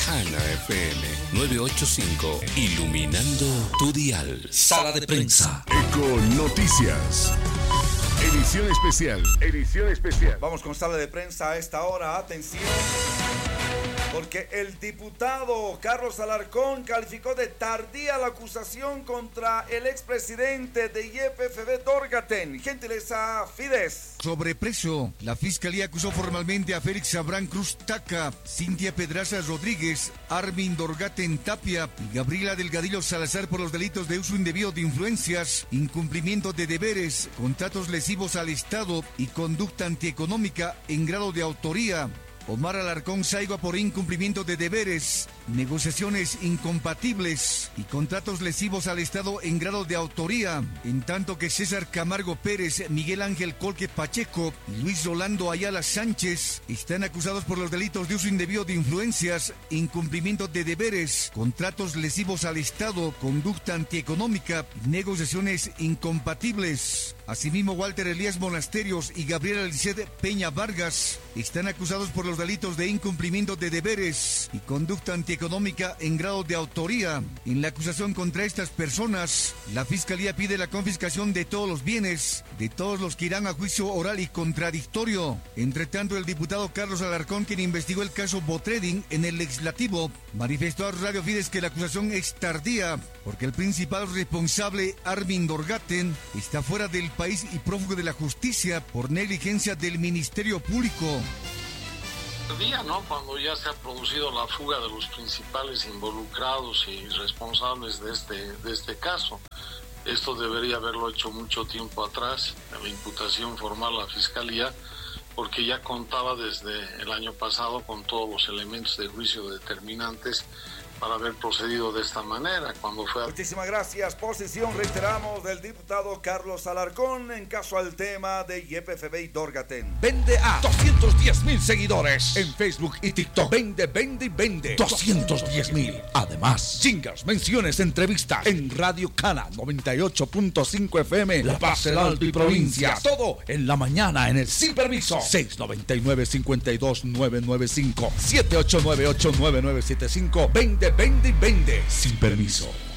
Mexicana FM 985, iluminando tu dial. Sala de prensa. Eco Noticias. Edición especial. Edición especial. Vamos con sala de prensa a esta hora. Atención. Porque el diputado Carlos Alarcón calificó de tardía la acusación contra el expresidente de YPFB Dorgaten. Gentileza Fides. Sobrepreso, la Fiscalía acusó formalmente a Félix Abraham Cruz Taca, Cintia Pedraza Rodríguez, Armin Dorgaten Tapia y Gabriela Delgadillo Salazar por los delitos de uso indebido de influencias, incumplimiento de deberes, contratos lesivos al Estado y conducta antieconómica en grado de autoría. Omar Alarcón Saigua por incumplimiento de deberes, negociaciones incompatibles y contratos lesivos al Estado en grado de autoría, en tanto que César Camargo Pérez, Miguel Ángel Colque Pacheco y Luis Rolando Ayala Sánchez están acusados por los delitos de uso indebido de influencias, incumplimiento de deberes, contratos lesivos al Estado, conducta antieconómica y negociaciones incompatibles. Asimismo, Walter Elías Monasterios y Gabriela Lisset Peña Vargas están acusados por los delitos de incumplimiento de deberes y conducta antieconómica en grado de autoría. En la acusación contra estas personas, la Fiscalía pide la confiscación de todos los bienes, de todos los que irán a juicio oral y contradictorio. Entre tanto, el diputado Carlos Alarcón, quien investigó el caso Botreding en el Legislativo, manifestó a Radio Fides que la acusación es tardía, porque el principal responsable, Armin Dorgaten, está fuera del país y prófugo de la justicia por negligencia del Ministerio Público. Día, ¿no? Cuando ya se ha producido la fuga de los principales involucrados y responsables de este caso. Esto debería haberlo hecho mucho tiempo atrás, la imputación formal a la Fiscalía, porque ya contaba desde el año pasado con todos los elementos de juicio determinantes para haber procedido de esta manera cuando fue... Muchísimas gracias. Posición, reiteramos, del diputado Carlos Alarcón en caso al tema de YPFB y Dorgaten. Vende a 210,000 seguidores en Facebook y TikTok. Vende 210,000. Además, jingles, menciones, entrevistas en Radio Cana 98.5 FM, La Paz, el Alto y Provincia. Todo en la mañana en el Sin Permiso. 699-52-995 789-8975. Vende, sin permiso.